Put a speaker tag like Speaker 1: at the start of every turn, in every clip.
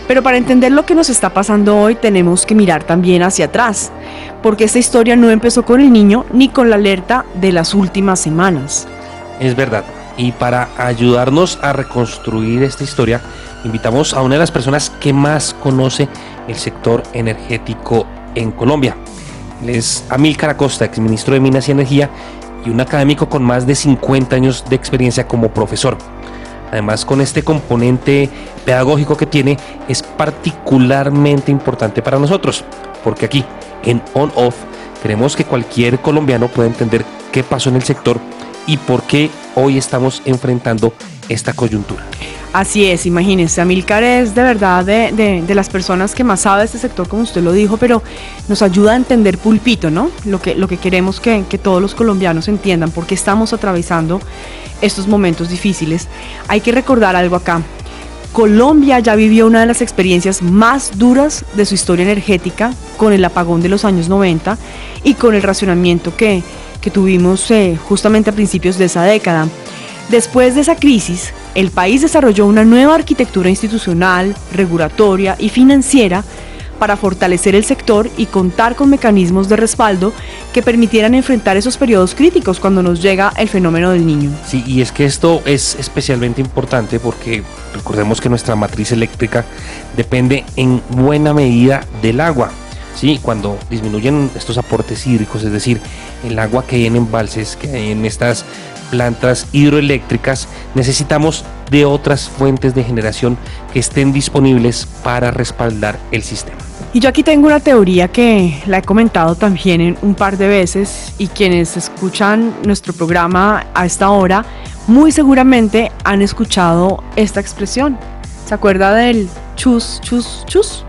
Speaker 1: Pero para entender lo que nos está pasando hoy tenemos que mirar también hacia atrás, porque esta historia no empezó con el niño ni con la alerta de las últimas semanas.
Speaker 2: Es verdad, y para ayudarnos a reconstruir esta historia, invitamos a una de las personas que más conoce el sector energético en Colombia. Él es Amílcar Acosta, exministro de Minas y Energía y un académico con más de 50 años de experiencia como profesor. Además, con este componente pedagógico que tiene, es particularmente importante para nosotros, porque aquí, en On Off, queremos que cualquier colombiano pueda entender qué pasó en el sector y por qué hoy estamos enfrentando esta coyuntura.
Speaker 1: Así es, imagínense, Amílcar es de verdad de las personas que más sabe de este sector, como usted lo dijo, pero nos ayuda a entender pulpito, ¿no? Lo que queremos que todos los colombianos entiendan, porque estamos atravesando estos momentos difíciles. Hay que recordar algo acá. Colombia ya vivió una de las experiencias más duras de su historia energética con el apagón de los años 90 y con el racionamiento que tuvimos justamente a principios de esa década. Después de esa crisis, el país desarrolló una nueva arquitectura institucional, regulatoria y financiera para fortalecer el sector y contar con mecanismos de respaldo que permitieran enfrentar esos periodos críticos cuando nos llega el fenómeno del niño.
Speaker 2: Sí, y es que esto es especialmente importante porque recordemos que nuestra matriz eléctrica depende en buena medida del agua. Sí, cuando disminuyen estos aportes hídricos, es decir, el agua que hay en embalses, que hay en estas plantas hidroeléctricas, necesitamos de otras fuentes de generación que estén disponibles para respaldar el sistema.
Speaker 1: Y yo aquí tengo una teoría que la he comentado también en un par de veces, y quienes escuchan nuestro programa a esta hora muy seguramente han escuchado esta expresión. ¿Se acuerda del chus, chus, chus?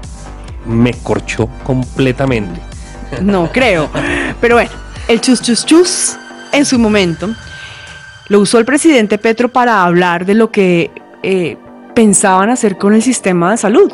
Speaker 2: Me corchó completamente.
Speaker 1: No creo, pero bueno, el chus, chus, chus en su momento lo usó el presidente Petro para hablar de lo que pensaban hacer con el sistema de salud.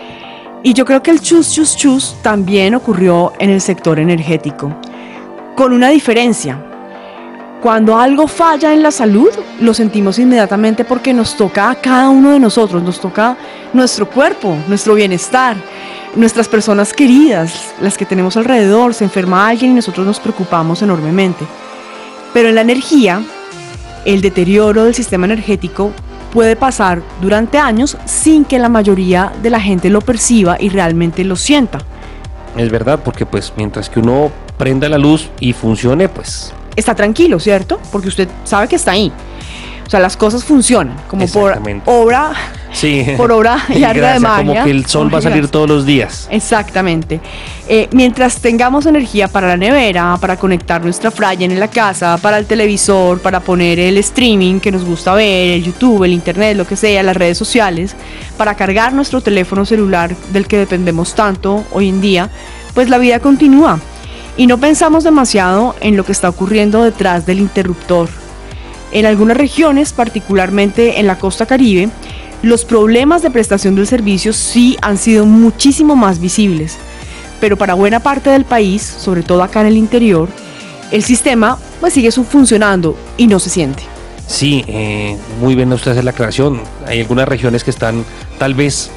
Speaker 1: Y yo creo que el chus, chus, chus también ocurrió en el sector energético, con una diferencia. Cuando algo falla en la salud, lo sentimos inmediatamente porque nos toca a cada uno de nosotros, nos toca nuestro cuerpo, nuestro bienestar, nuestras personas queridas, las que tenemos alrededor. Se enferma alguien y nosotros nos preocupamos enormemente. Pero en la energía, el deterioro del sistema energético puede pasar durante años sin que la mayoría de la gente lo perciba y realmente lo sienta.
Speaker 2: Es verdad, porque pues mientras que uno prenda la luz y funcione, pues
Speaker 1: está tranquilo, ¿cierto? Porque usted sabe que está ahí. O sea, las cosas funcionan como por obra,
Speaker 2: sí,
Speaker 1: por obra y arte de magia.
Speaker 2: Como que el sol va a salir todos los días.
Speaker 1: Exactamente. Mientras tengamos energía para la nevera, para conectar nuestra fryer en la casa, para el televisor, para poner el streaming que nos gusta ver, el YouTube, el internet, lo que sea, las redes sociales, para cargar nuestro teléfono celular del que dependemos tanto hoy en día, pues la vida continúa. Y no pensamos demasiado en lo que está ocurriendo detrás del interruptor. En algunas regiones, particularmente en la costa Caribe, los problemas de prestación del servicio sí han sido muchísimo más visibles. Pero para buena parte del país, sobre todo acá en el interior, el sistema pues sigue funcionando y no se siente.
Speaker 2: Sí, muy bien usted hace la aclaración. Hay algunas regiones que están tal vez,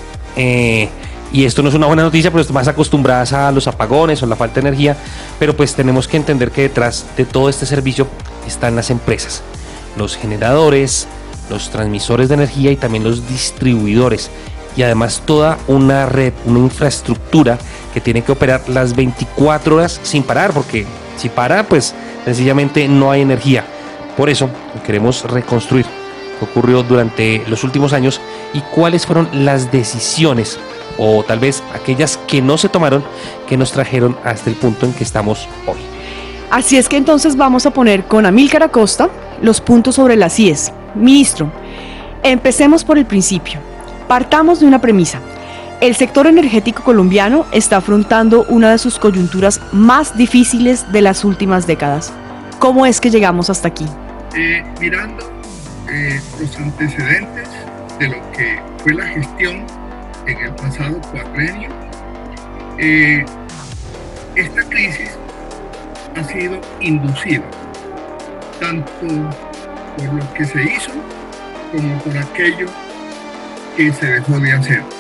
Speaker 2: y esto no es una buena noticia, pero están más acostumbradas a los apagones o la falta de energía, pero pues tenemos que entender que detrás de todo este servicio están las empresas, los generadores, los transmisores de energía y también los distribuidores, y además toda una red, una infraestructura que tiene que operar las 24 horas sin parar, porque si para, pues sencillamente no hay energía. Por eso queremos reconstruir qué ocurrió durante los últimos años y cuáles fueron las decisiones, o tal vez aquellas que no se tomaron, que nos trajeron hasta el punto en que estamos hoy.
Speaker 1: Así es que entonces vamos a poner con Amílcar Acosta los puntos sobre las IES. Ministro, empecemos por el principio. Partamos de una premisa. El sector energético colombiano está afrontando una de sus coyunturas más difíciles de las últimas décadas. ¿Cómo es que llegamos hasta aquí?
Speaker 3: Mirando los antecedentes de lo que fue la gestión en el pasado cuatrenio, esta crisis ha sido inducida tanto por lo que se hizo como por aquello que se dejó de hacer.